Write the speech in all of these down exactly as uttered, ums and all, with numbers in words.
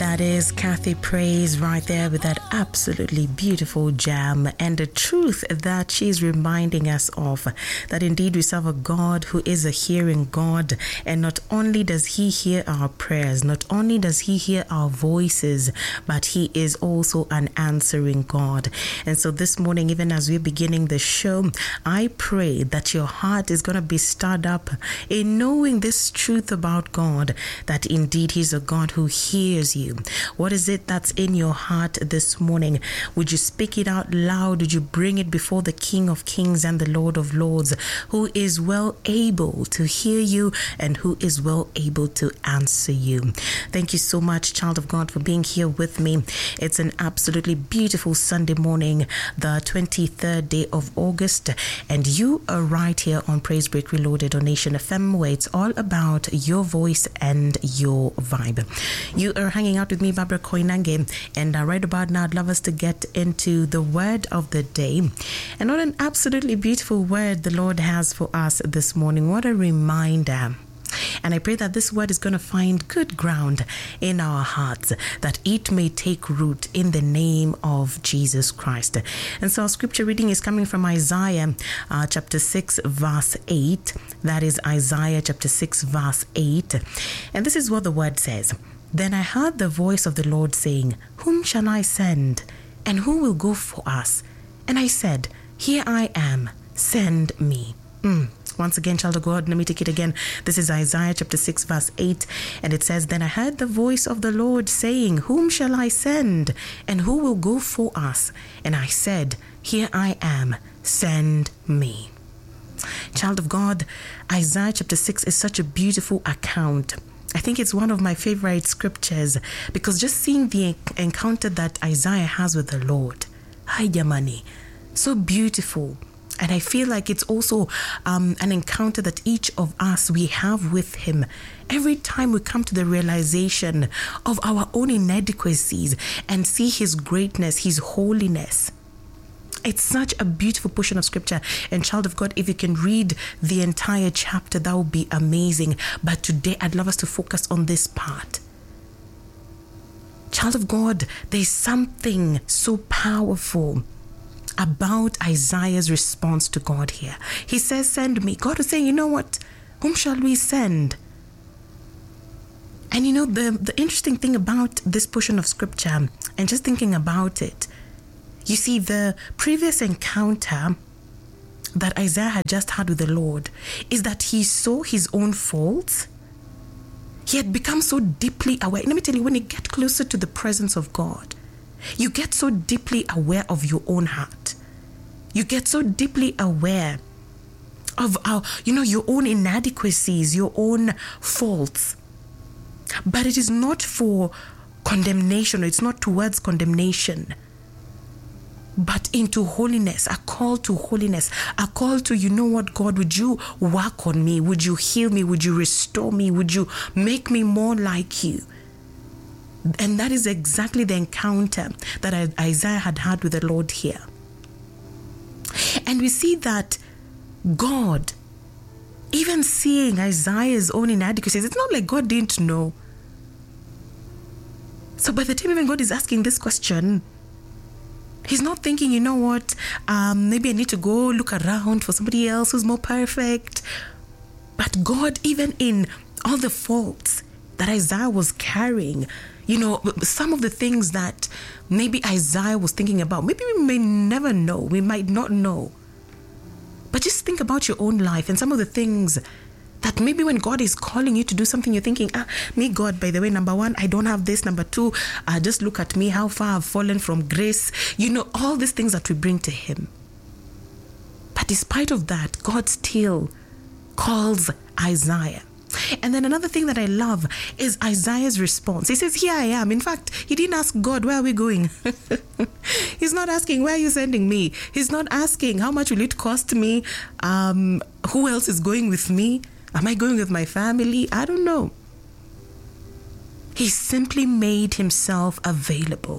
That is Kathy Praise right there with that absolutely beautiful jam, and the truth that she's reminding us of, that indeed we serve a God who is a hearing God, and not only does he hear our prayers, not only does he hear our voices, but he is also an answering God. And so this morning, even as we're beginning the show, I pray that your heart is going to be stirred up in knowing this truth about God, that indeed he's a God who hears you. What is it that's in your heart this morning? Would you speak it out loud? Would you bring it before the King of Kings and the Lord of Lords, who is well able to hear you and who is well able to answer you? Thank you so much, child of God, for being here with me. It's an absolutely beautiful Sunday morning, the twenty-third day of August, and you are right here on Praise Break Reloaded on Nation F M, where it's all about your voice and your vibe. You are hanging out with me, Barbara Koinange, and uh, right about now I'd love us to get into the word of the day. And what an absolutely beautiful word the Lord has for us this morning. What a reminder. And I pray that this word is going to find good ground in our hearts, that it may take root in the name of Jesus Christ. And so our scripture reading is coming from Isaiah uh, chapter six verse eight. That is Isaiah chapter six verse eight. And this is what the word says. Then I heard the voice of the Lord saying, "Whom shall I send? And who will go for us?" And I said, "Here I am, send me." Mm. Once again, child of God, let me take it again. This is Isaiah chapter six verse eight, and it says, "Then I heard the voice of the Lord saying, Whom shall I send? And who will go for us? And I said, Here I am, send me." Child of God, Isaiah chapter six is such a beautiful account. I think it's one of my favorite scriptures, because just seeing the encounter that Isaiah has with the Lord, Hayamani, so beautiful. And I feel like it's also um, an encounter that each of us, we have with him. Every time we come to the realization of our own inadequacies and see his greatness, his holiness. It's such a beautiful portion of scripture. And child of God, if you can read the entire chapter, that would be amazing. But today, I'd love us to focus on this part. Child of God, there's something so powerful about Isaiah's response to God here. He says, "Send me." God is saying, you know what? Whom shall we send? And you know, the, the interesting thing about this portion of scripture, and just thinking about it, you see, the previous encounter that Isaiah had just had with the Lord is that he saw his own faults. He had become so deeply aware. Let me tell you, when you get closer to the presence of God, you get so deeply aware of your own heart. You get so deeply aware of our, you know, your own inadequacies, your own faults. But it is not for condemnation, it's not towards condemnation, but into holiness, a call to holiness, a call to, you know what, God, would you work on me? Would you heal me? Would you restore me? Would you make me more like you? And that is exactly the encounter that Isaiah had had with the Lord here. And we see that God, even seeing Isaiah's own inadequacies, it's not like God didn't know. So by the time even God is asking this question, he's not thinking, you know what, um, maybe I need to go look around for somebody else who's more perfect. But God, even in all the faults that Isaiah was carrying, you know, some of the things that maybe Isaiah was thinking about, maybe we may never know, we might not know. But just think about your own life and some of the things that maybe when God is calling you to do something, you're thinking, ah, me, God, by the way, number one, I don't have this. Number two, uh, just look at me, how far I've fallen from grace. You know, all these things that we bring to him. But despite of that, God still calls Isaiah. And then another thing that I love is Isaiah's response. He says, "Here I am." In fact, he didn't ask God, "Where are we going?" He's not asking, "Where are you sending me?" He's not asking, "How much will it cost me? Um, who else is going with me? Am I going with my family?" I don't know. He simply made himself available.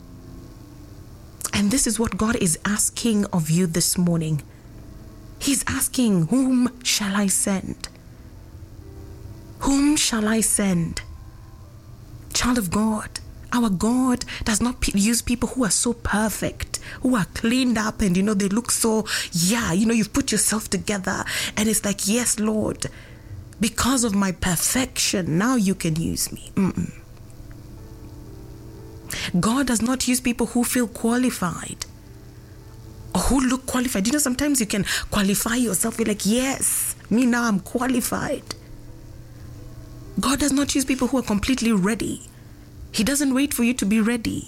And this is what God is asking of you this morning. He's asking, "Whom shall I send? Whom shall I send?" Child of God, Our God does not p- use people who are so perfect, who are cleaned up and, you know, they look so, yeah, you know, you've put yourself together and it's like, yes, Lord, because of my perfection, now you can use me. Mm-mm. God does not use people who feel qualified or who look qualified. You know, sometimes you can qualify yourself. You're like, yes, me now, I'm qualified. God does not use people who are completely ready. He doesn't wait for you to be ready.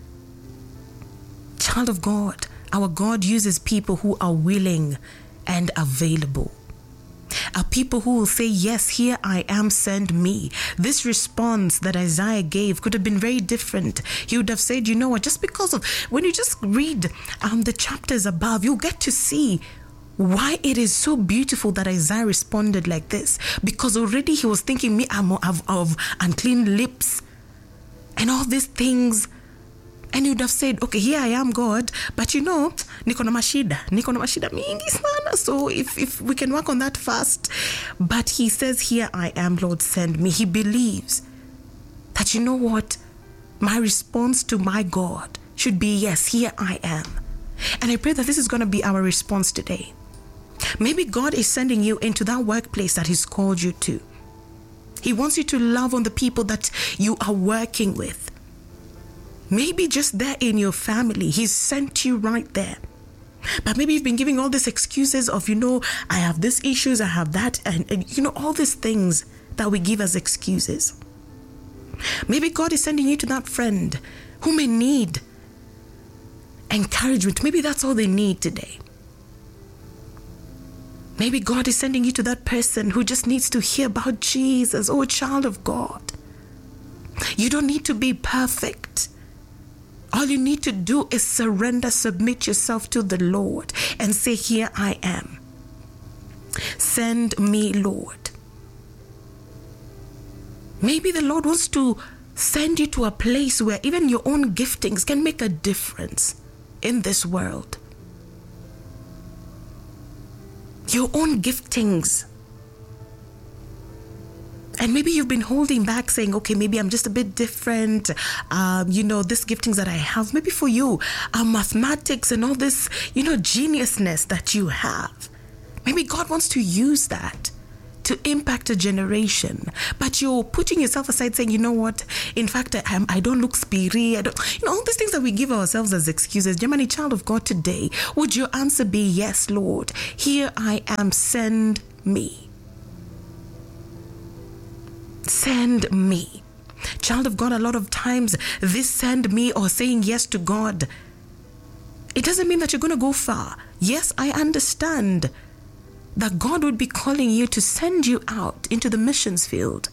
Child of God, our God uses people who are willing and available. Are people who will say, yes, here I am, send me. This response that Isaiah gave could have been very different. He would have said, you know what, just because of, when you just read um, the chapters above, you'll get to see why it is so beautiful that Isaiah responded like this. Because already he was thinking, me, I'm of, of unclean lips and all these things. And you'd have said, okay, here I am, God, but you know, niko na mashida, niko na mashida mingi sana. So if, if we can work on that fast. But he says, here I am, Lord, send me. He believes that, you know what, my response to my God should be, yes, here I am. And I pray that this is going to be our response today. Maybe God is sending you into that workplace that he's called you to. He wants you to love on the people that you are working with. Maybe just there in your family, he's sent you right there. But maybe you've been giving all these excuses of, you know, I have these issues, I have that, and, and you know, all these things that we give as excuses. Maybe God is sending you to that friend who may need encouragement. Maybe that's all they need today. Maybe God is sending you to that person who just needs to hear about Jesus. Oh, child of God, you don't need to be perfect. All you need to do is surrender, submit yourself to the Lord and say, here I am. Send me, Lord. Maybe the Lord wants to send you to a place where even your own giftings can make a difference in this world. Your own giftings. And maybe you've been holding back saying, okay, maybe I'm just a bit different. Um, you know, these giftings that I have, maybe for you, uh, mathematics and all this, you know, geniusness that you have. Maybe God wants to use that to impact a generation. But you're putting yourself aside saying, you know what, in fact, I, I'm, I don't look spiri. I don't, you know, all these things that we give ourselves as excuses. Germany, child of God, today, would your answer be, yes, Lord, here I am, send me. Send me. Child of God, a lot of times this send me or saying yes to God, it doesn't mean that you're going to go far. Yes, I understand that God would be calling you to send you out into the missions field.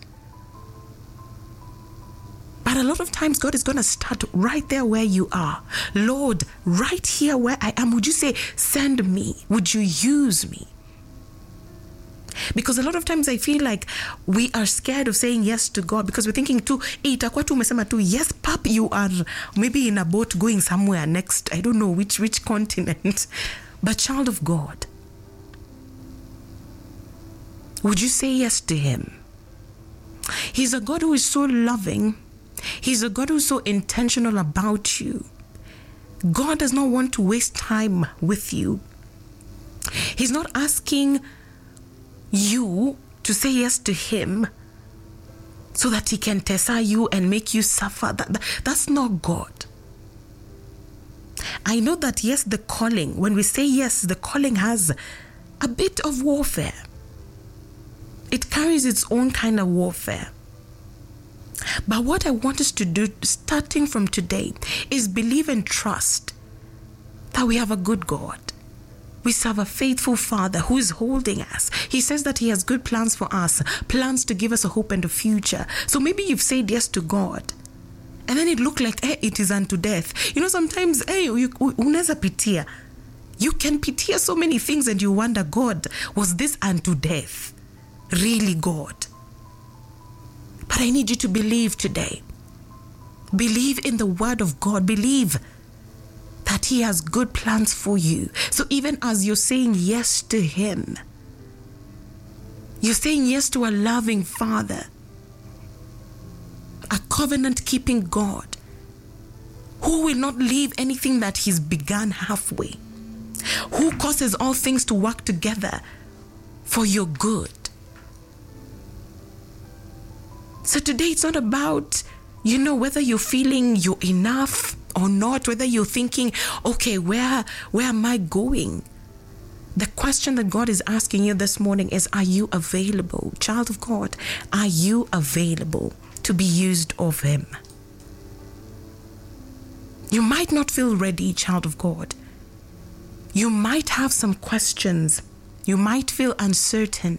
But a lot of times God is going to start right there where you are. Lord, right here where I am, would you say, send me? Would you use me? Because a lot of times I feel like we are scared of saying yes to God because we're thinking too, itakuwa tu umesema tu, yes, pap, you are maybe in a boat going somewhere next, I don't know which which continent. But child of God, would you say yes to him? He's a God who is so loving. He's a God who is so intentional about you. God does not want to waste time with you. He's not asking you to say yes to him so that he can tessa you and make you suffer. That, that, that's not God. I know that, yes, the calling, when we say yes, the calling has a bit of warfare. It carries its own kind of warfare. But what I want us to do, starting from today, is believe and trust that we have a good God. We serve a faithful Father who is holding us. He says that he has good plans for us, plans to give us a hope and a future. So maybe you've said yes to God, and then it looked like, hey, it is unto death. You know, sometimes, hey, unaweza pitia. You can pitia so many things and you wonder, God, was this unto death? Really, God? But I need you to believe today. Believe in the word of God. Believe that he has good plans for you. So even as you're saying yes to him, you're saying yes to a loving Father, a covenant-keeping God who will not leave anything that he's begun halfway, who causes all things to work together for your good. So today it's not about, you know, whether you're feeling you're enough or not, whether you're thinking, okay, where, where am I going? The question that God is asking you this morning is, are you available? Child of God, are you available to be used of him? You might not feel ready, child of God. You might have some questions. You might feel uncertain.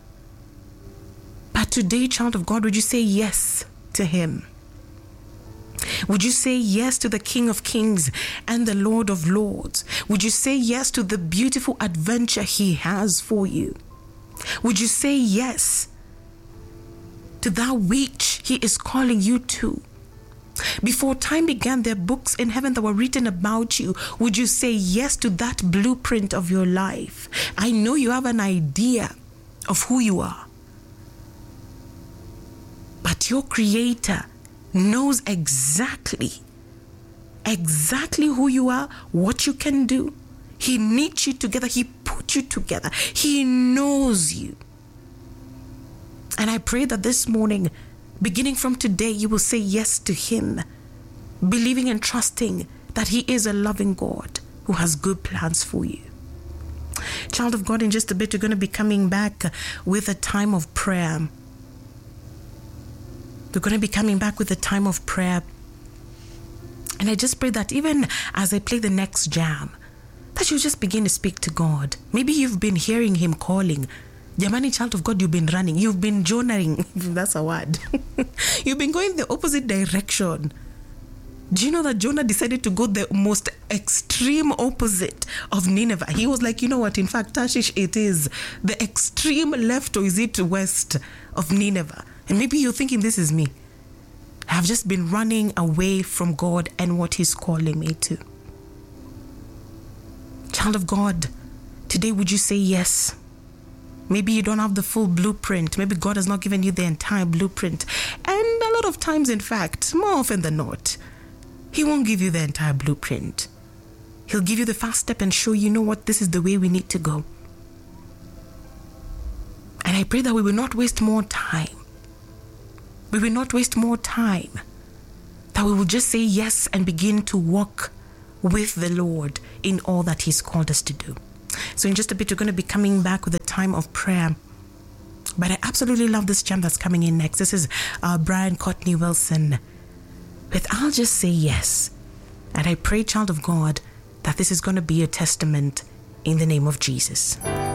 But today, child of God, would you say yes to him? Would you say yes to the King of Kings and the Lord of Lords? Would you say yes to the beautiful adventure he has for you? Would you say yes to that which he is calling you to? Before time began, there are books in heaven that were written about you. Would you say yes to that blueprint of your life? I know you have an idea of who you are, but your Creator knows exactly, exactly who you are, what you can do. He knit you together. He put you together. He knows you. And I pray that this morning, beginning from today, you will say yes to him, believing and trusting that he is a loving God who has good plans for you. Child of God, in just a bit, we're going to be coming back with a time of prayer. We're going to be coming back with a time of prayer. And I just pray that even as I play the next jam, that you just begin to speak to God. Maybe you've been hearing him calling. Jamani, child of God, you've been running. You've been journeying. That's a word. You've been going the opposite direction. Do you know that Jonah decided to go the most extreme opposite of Nineveh? He was like, you know what? In fact, Tarshish, it is the extreme left, or is it west of Nineveh? And maybe you're thinking, this is me. I've just been running away from God and what he's calling me to. Child of God, today would you say yes? Maybe you don't have the full blueprint. Maybe God has not given you the entire blueprint. And a lot of times, in fact, more often than not, he won't give you the entire blueprint. He'll give you the first step and show you, know what, this is the way we need to go. And I pray that we will not waste more time. We will not waste more time. That we will just say yes and begin to walk with the Lord in all that he's called us to do. So in just a bit, we're going to be coming back with a time of prayer. But I absolutely love this jam that's coming in next. This is uh, Brian Courtney Wilson with I'll Just Say Yes. And I pray, child of God, that this is going to be a testament in the name of Jesus.